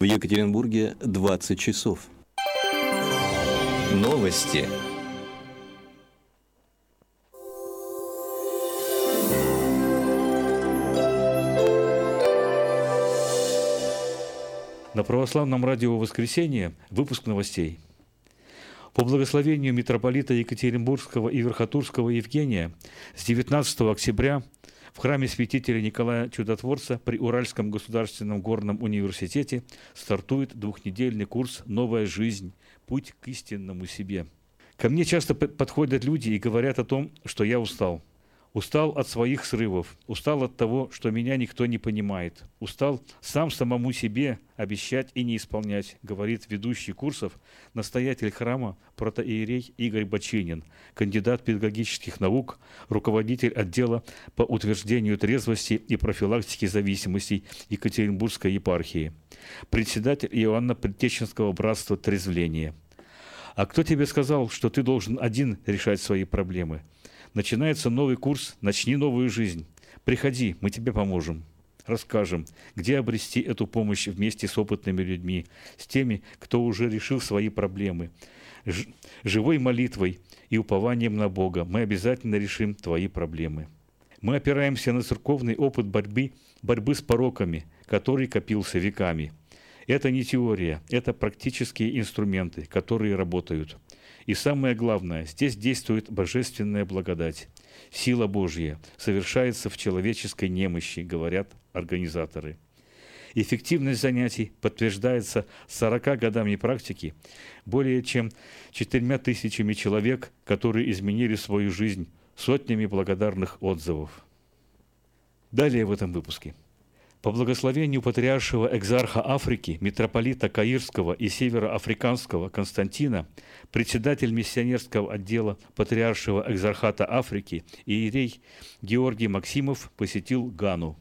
В Екатеринбурге 20 часов. Новости. На православном радио «Воскресенье» выпуск новостей. По благословению митрополита Екатеринбургского и Верхотурского Евгения с 19 октября в храме святителя Николая Чудотворца при Уральском государственном горном университете стартует двухнедельный курс «Новая жизнь. Путь к истинному себе». Ко мне часто подходят люди и говорят о том, что я устал. Устал от своих срывов, устал от того, что меня никто не понимает, устал сам самому себе обещать и не исполнять, говорит ведущий курсов, настоятель храма протоиерей Игорь Бочинин, кандидат педагогических наук, руководитель отдела по утверждению трезвости и профилактике зависимостей Екатеринбургской епархии, председатель Иоанно-Предтеченского братства трезвления. А кто тебе сказал, что ты должен один решать свои проблемы? Начинается новый курс «Начни новую жизнь». Приходи, мы тебе поможем. Расскажем, где обрести эту помощь вместе с опытными людьми, с теми, кто уже решил свои проблемы. Живой молитвой и упованием на Бога мы обязательно решим твои проблемы. Мы опираемся на церковный опыт борьбы с пороками, который копился веками. Это не теория, это практические инструменты, которые работают. И самое главное, здесь действует божественная благодать. Сила Божья совершается в человеческой немощи, говорят организаторы. Эффективность занятий подтверждается 40 годами практики более чем 4000 человек, которые изменили свою жизнь, сотнями благодарных отзывов. Далее в этом выпуске. По благословению патриаршего экзарха Африки, митрополита Каирского и североафриканского Константина, председатель миссионерского отдела патриаршего экзархата Африки иерей Георгий Максимов посетил Гану.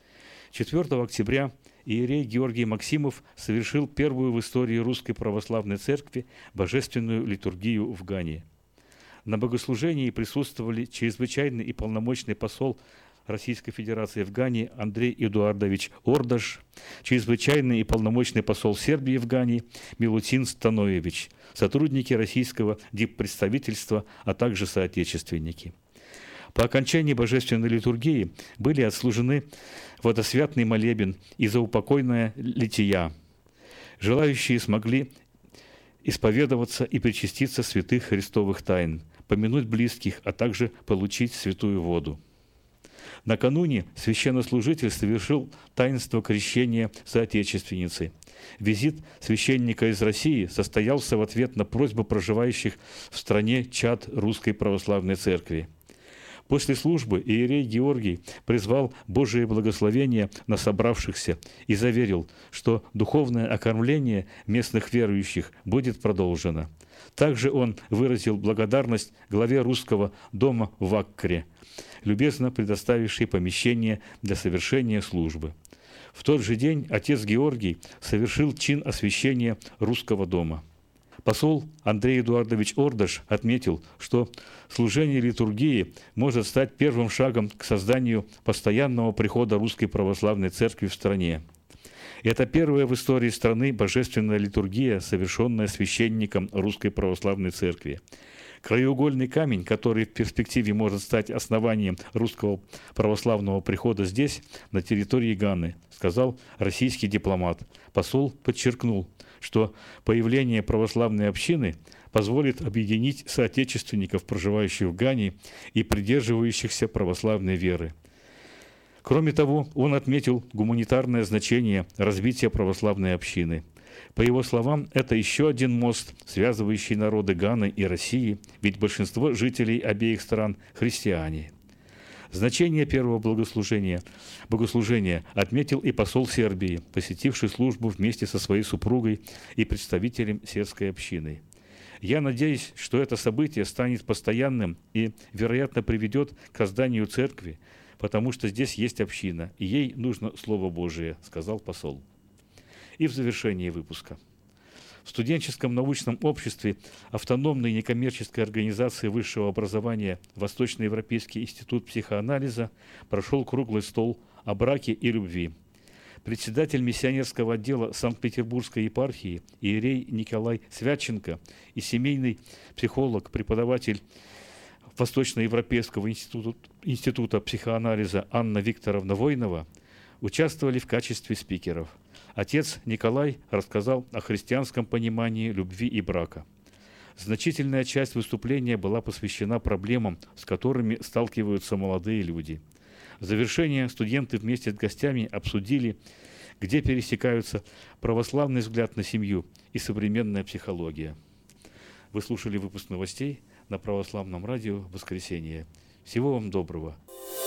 4 октября иерей Георгий Максимов совершил первую в истории Русской Православной Церкви божественную литургию в Гане. На богослужении присутствовали чрезвычайный и полномочный посол Российской Федерации в Гане Андрей Эдуардович Ордаш, чрезвычайный и полномочный посол Сербии в Гане Милутин Становевич, сотрудники российского диппредставительства, а также соотечественники. По окончании божественной литургии были отслужены водосвятный молебен и заупокойная лития. Желающие смогли исповедоваться и причаститься святых христовых тайн, помянуть близких, а также получить святую воду. Накануне священнослужитель совершил таинство крещения соотечественницы. Визит священника из России состоялся в ответ на просьбу проживающих в стране чад Русской Православной Церкви. После службы иерей Георгий призвал Божие благословение на собравшихся и заверил, что духовное окормление местных верующих будет продолжено. Также он выразил благодарность главе русского дома в Аккре, любезно предоставившей помещение для совершения службы. В тот же день отец Георгий совершил чин освящения русского дома. Посол Андрей Эдуардович Ордаш отметил, что служение литургии может стать первым шагом к созданию постоянного прихода Русской Православной Церкви в стране. Это первая в истории страны божественная литургия, совершенная священником Русской Православной Церкви. Краеугольный камень, который в перспективе может стать основанием русского православного прихода здесь, на территории Ганы, сказал российский дипломат. Посол подчеркнул, что появление православной общины позволит объединить соотечественников, проживающих в Гане и придерживающихся православной веры. Кроме того, он отметил гуманитарное значение развития православной общины. По его словам, это еще один мост, связывающий народы Ганы и России, ведь большинство жителей обеих стран – христиане. Значение первого богослужения отметил и посол Сербии, посетивший службу вместе со своей супругой и представителем сербской общины. Я надеюсь, что это событие станет постоянным и, вероятно, приведет к созданию церкви, потому что здесь есть община, и ей нужно Слово Божие, сказал посол. И в завершении выпуска. В студенческом научном обществе автономной некоммерческой организации высшего образования Восточноевропейский институт психоанализа прошел круглый стол о браке и любви. председатель миссионерского отдела Санкт-Петербургской епархии иерей Николай Святченко и семейный психолог, преподаватель Восточноевропейского института психоанализа Анна Викторовна Войнова участвовали в качестве спикеров. Отец Николай рассказал о христианском понимании любви и брака. Значительная часть выступления была посвящена проблемам, с которыми сталкиваются молодые люди. В завершение студенты вместе с гостями обсудили, где пересекаются православный взгляд на семью и современная психология. Вы слушали выпуск новостей на Православном радио «Воскресенье». Всего вам доброго.